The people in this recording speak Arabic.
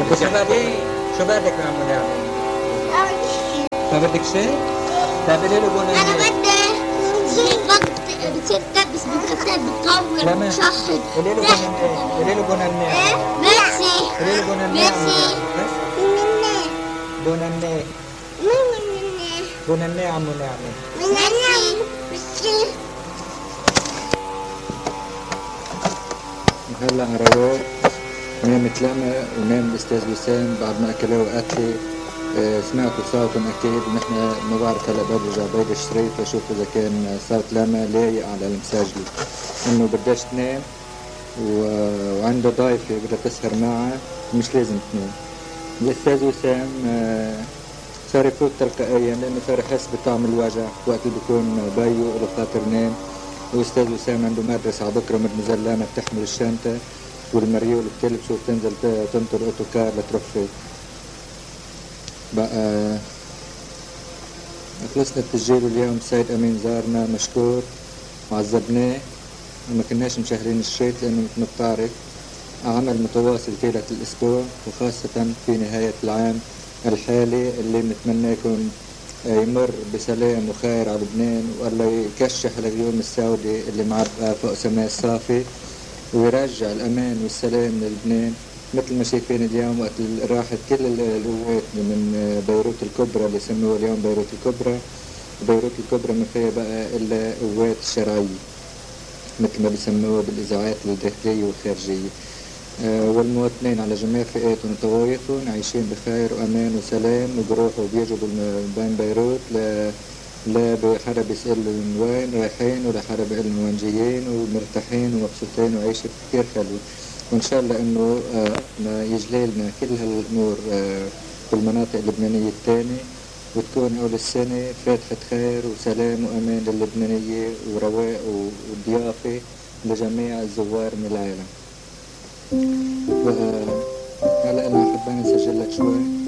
وشو بدي؟ شو بدك يا عمو نعمل؟ ما بدك شيء؟ طيب قولي له بون انا النيل. بدي بتصير تلبس بتغسل بتطور لا ما بتشخص. قولي له بون النيل. قولي له بون النيل. ايه ميرسي قولي له بون النيل. ميرسي بس بون النيل. بون النيل عمو نعمل. ميرسي. هلا رواق نامت لما ونام الاستاذ وسام بعد ما اكلوا وقتلي. سمعتوا صوتهم اكيد ونحن ما بعرف هلا برجع بيد الشريط لشوف اذا كان صوت لما لايق على المساجله انه بدهاش تنام وعنده ضيفه بدها تسهر معها مش لازم تنام. الاستاذ وسام صار يفوت تلقائيا لانه صار يحس بطعم الوجع وقت اللي بيكون بيو له خاطر نام. واستاذ وسام عنده مدرسة على بكره مدمزل لانا بتحمل الشنطة والمريول بتلبسه وبتنزل تنطر اوتوكار لتروح فيه. بقى خلصنا التسجيل اليوم. السيد امين زارنا مشكور وعذبناه وما كناش مشهرين الشريط لانه مثل ما بتعرف عمل متواصل طيلة الاسبوع وخاصة في نهاية العام الحالي اللي نتمنى يكون يمر بسلام وخير على لبنان والله يكشح الغيوم السوداء اللي معبقة فوق سماء الصافي ويرجع الأمان والسلام للبنان مثل ما شايفين اليوم وقت راحت كل القوات من بيروت الكبرى اللي سموها اليوم بيروت الكبرى. بيروت الكبرى ما فيها بقى إلا قوات شرعية مثل ما بيسموها بالإذاعات الداخلية والخارجية. والمواطنين على جميع فئاتهم وطوائفهم عايشين بخير وأمان وسلام وبروحوا وبيجوا بين بيروت لا حدا بيسألهم من وين رايحين ولا حدا بيقول لهم وين جايين ومرتاحين ومبسوطين وعايشين كثير حلو. وإن شاء الله إنه يجلي لنا كل هالأمور بالمناطق اللبنانية الثانية وتكون أول السنة فاتحة خير وسلام وأمان للبنانية ورواق وضيافة لجميع الزوار من العالم. هلا أنا حبينا نسجل لك شوي.